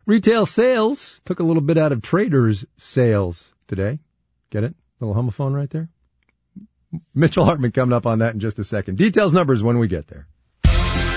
Retail sales took a little bit out of traders' sales today. Get it? Little homophone right there. Mitchell Hartman coming up on that in just a second. Details, numbers when we get there.